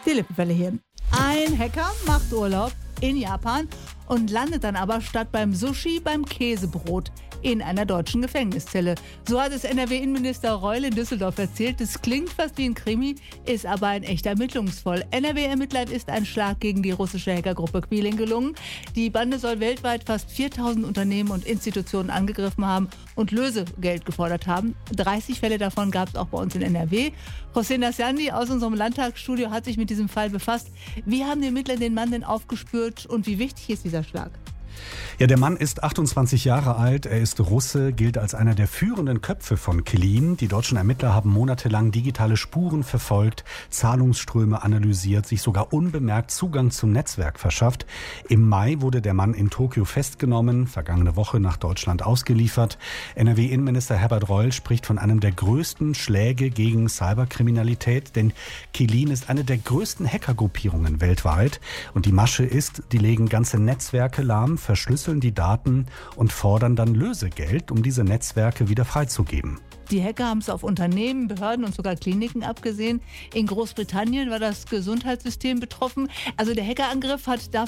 Die Lippewelle hier. Ein Hacker macht Urlaub in Japan und landet dann aber statt beim Sushi beim Käsebrot in einer deutschen Gefängniszelle. So hat es NRW-Innenminister Reul in Düsseldorf erzählt. Das klingt fast wie ein Krimi, ist aber ein echter Ermittlungsfall. NRW-Ermittlern ist ein Schlag gegen die russische Hackergruppe Quilin gelungen. Die Bande soll weltweit fast 4000 Unternehmen und Institutionen angegriffen haben und Lösegeld gefordert haben. 30 Fälle davon gab es auch bei uns in NRW. Hossein Nasjandi aus unserem Landtagsstudio hat sich mit diesem Fall befasst. Wie haben die Ermittler den Mann denn aufgespürt und wie wichtig ist dieser Schlag? Ja, der Mann ist 28 Jahre alt, er ist Russe, gilt als einer der führenden Köpfe von Quilin. Die deutschen Ermittler haben monatelang digitale Spuren verfolgt, Zahlungsströme analysiert, sich sogar unbemerkt Zugang zum Netzwerk verschafft. Im Mai wurde der Mann in Tokio festgenommen, vergangene Woche nach Deutschland ausgeliefert. NRW-Innenminister Herbert Reul spricht von einem der größten Schläge gegen Cyberkriminalität, denn Quilin ist eine der größten Hackergruppierungen weltweit. Und die Masche ist, die legen ganze Netzwerke lahm, verschlüsseln die Daten und fordern dann Lösegeld, um diese Netzwerke wieder freizugeben. Die Hacker haben es auf Unternehmen, Behörden und sogar Kliniken abgesehen. In Großbritannien war das Gesundheitssystem betroffen. Also der Hackerangriff hat dafür